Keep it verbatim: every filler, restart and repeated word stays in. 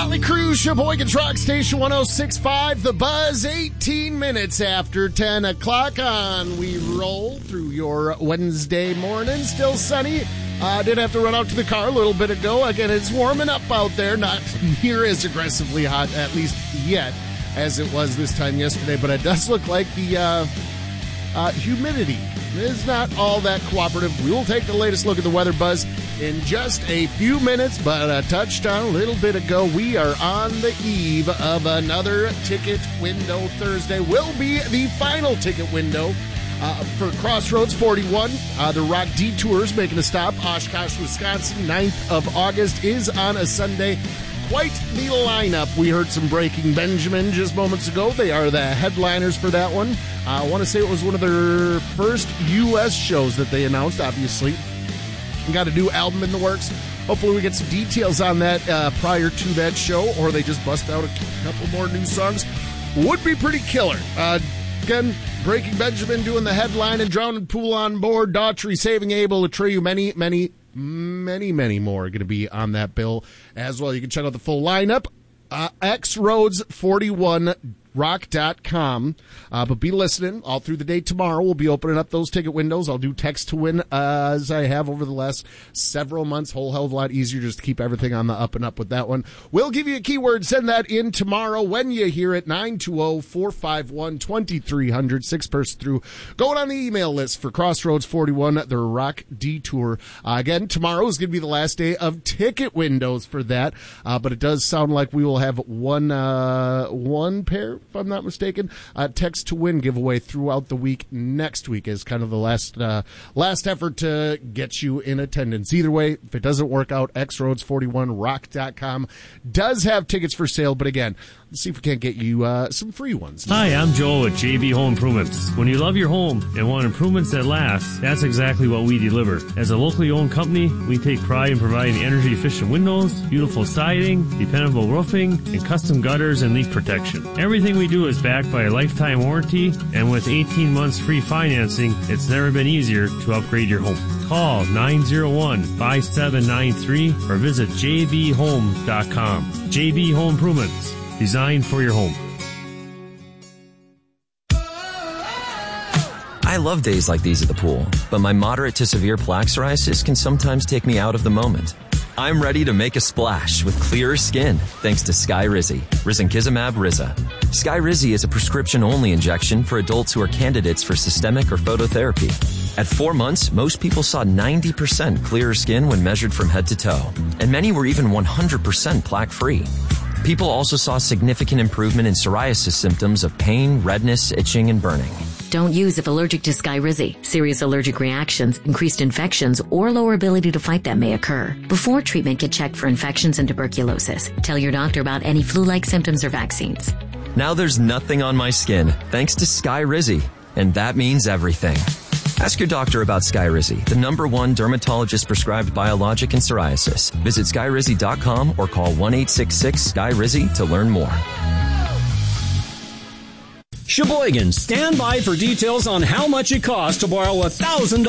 Motley Crue, Sheboygan's Rock Station one oh six point five, The Buzz, eighteen minutes after ten o'clock on. We roll through your Wednesday morning. Still sunny. I uh, did have to run out to the car a little bit ago. Again, it's warming up out there. Not near as aggressively hot, at least yet, as it was this time yesterday. But it does look like the uh, uh, humidity is not all that cooperative. We will take the latest look at the weather, Buzz, in just a few minutes. But a touchdown a little bit ago. We are on the eve of another Ticket Window Thursday. Will be the final ticket window Uh, for Crossroads forty-one, uh, the Rock Detours making a stop. Oshkosh, Wisconsin, ninth of August is on a Sunday. Quite the lineup. We heard some Breaking Benjamin just moments ago. They are the headliners for that one. Uh, I want to say it was one of their first U S shows that they announced, obviously. Got a new album in the works. Hopefully we get some details on that uh, prior to that show, or they just bust out a couple more new songs. Would be pretty killer. Uh, again, Breaking Benjamin doing the headline, and Drowning Pool on board, Daughtry, Saving Abel, Atreyu, many, many, many, many more are going to be on that bill as well. You can check out the full lineup, uh, x roads forty-one rock dot com. Uh, but be listening all through the day tomorrow. We'll be opening up those ticket windows. I'll do text to win uh, as I have over the last several months. Whole hell of a lot easier just to keep everything on the up and up with that one. We'll give you a keyword. Send that in tomorrow when you hear it. nine two zero, four five one, two three zero zero. Six person through. Going on the email list for Crossroads forty-one, the Rock Detour. Uh, again, tomorrow is going to be the last day of ticket windows for that. Uh, but it does sound like we will have one, uh, one pair, if I'm not mistaken, uh, text to win giveaway throughout the week next week is kind of the last uh, last effort to get you in attendance. Either way, if it doesn't work out, x roads forty-one rock dot com does have tickets for sale, but again, let's see if we can't get you uh, some free ones. Hi, I'm Joel with J B Home Improvements. When you love your home and want improvements that last, that's exactly what we deliver. As a locally owned company, we take pride in providing energy-efficient windows, beautiful siding, dependable roofing, and custom gutters and leak protection. Everything we do is backed by a lifetime warranty, and with eighteen months free financing, it's never been easier to upgrade your home. Call nine zero one, five seven nine three or visit j b home dot com. J B Home Improvements, designed for your home. I love days like these at the pool, but my moderate to severe plaque psoriasis can sometimes take me out of the moment. I'm ready to make a splash with clearer skin thanks to Skyrizi, risankizumab Riza. Skyrizi is a prescription-only injection for adults who are candidates for systemic or phototherapy. At four months, most people saw ninety percent clearer skin when measured from head to toe, and many were even one hundred percent plaque-free. People also saw significant improvement in psoriasis symptoms of pain, redness, itching, and burning. Don't use if allergic to Skyrizi. Serious allergic reactions, increased infections, or lower ability to fight them may occur. Before treatment, get checked for infections and tuberculosis. Tell your doctor about any flu-like symptoms or vaccines. Now there's nothing on my skin thanks to Skyrizi, and that means everything. Ask your doctor about Skyrizi, the number one dermatologist-prescribed biologic in psoriasis. Visit skyrizi dot com or call one eight six six Skyrizi to learn more. Sheboygan, stand by for details on how much it costs to borrow a thousand